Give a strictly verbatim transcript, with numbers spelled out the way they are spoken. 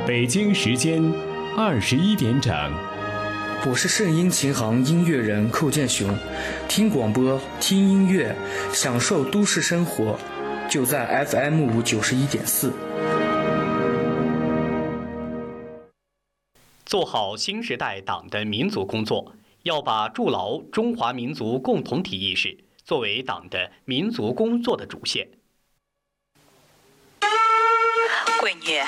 北京时间二十一点整。 我是圣音琴行音乐人寇建雄，听广播，听音乐，享受都市生活，就在 F M 五九十一点四。 做好新时代党的民族工作，要把筑牢中华民族共同体意识作为党的民族工作的主线。 闺女，